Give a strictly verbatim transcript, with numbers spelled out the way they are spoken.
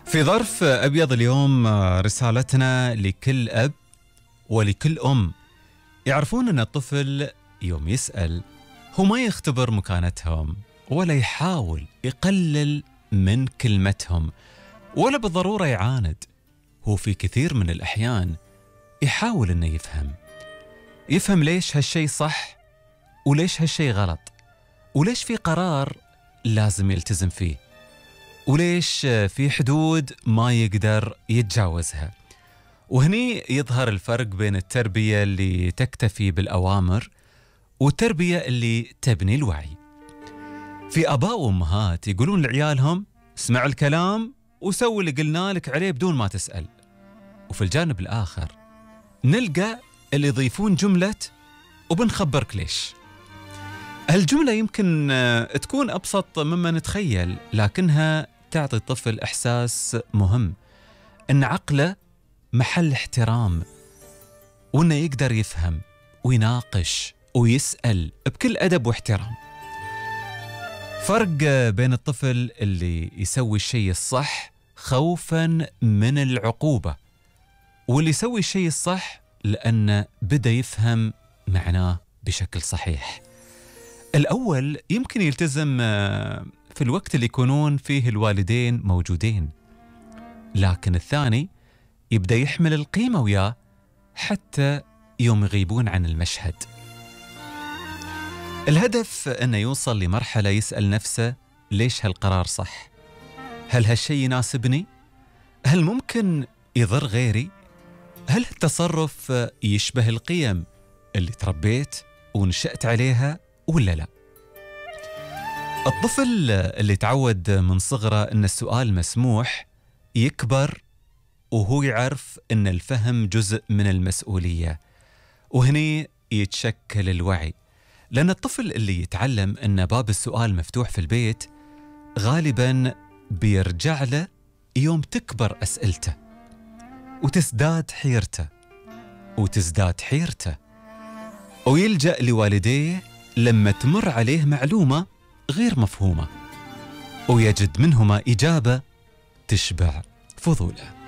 في ظرف أبيض اليوم رسالتنا لكل أب ولكل أم يعرفون أن الطفل يوم يسأل هو ما يختبر مكانتهم ولا يحاول يقلل من كلمتهم ولا بالضرورة يعاند. هو في كثير من الأحيان يحاول أنه يفهم يفهم ليش هالشي صح وليش هالشي غلط، وليش في قرار لازم يلتزم فيه، وليش في حدود ما يقدر يتجاوزها. وهني يظهر الفرق بين التربية اللي تكتفي بالأوامر والتربية اللي تبني الوعي. في آباء وأمهات يقولون لعيالهم اسمع الكلام وسوي اللي قلنا لك عليه بدون ما تسأل، وفي الجانب الآخر نلقى اللي يضيفون جملة وبنخبرك ليش. هالجملة يمكن تكون أبسط مما نتخيل، لكنها تعطي الطفل إحساس مهم أن عقله محل احترام، وأنه يقدر يفهم ويناقش ويسأل بكل أدب واحترام. فرق بين الطفل اللي يسوي الشيء الصح خوفاً من العقوبة، واللي يسوي الشيء الصح لأنه بدأ يفهم معناه بشكل صحيح. الأول يمكن يلتزم في الوقت اللي يكونون فيه الوالدين موجودين، لكن الثاني يبدأ يحمل القيمة وياه حتى يوم يغيبون عن المشهد. الهدف أنه يوصل لمرحلة يسأل نفسه ليش هالقرار صح؟ هل هالشي يناسبني؟ هل ممكن يضر غيري؟ هل التصرف يشبه القيم اللي تربيت ونشأت عليها ولا لا؟ الطفل اللي تعود من صغره أن السؤال مسموح يكبر وهو يعرف أن الفهم جزء من المسؤولية، وهني يتشكل الوعي. لأن الطفل اللي يتعلم أن باب السؤال مفتوح في البيت غالباً بيرجع له يوم تكبر أسئلته وتزداد حيرته وتزداد حيرته ويلجأ لوالديه لما تمر عليه معلومة غير مفهومة ويجد منهما إجابة تشبع فضوله.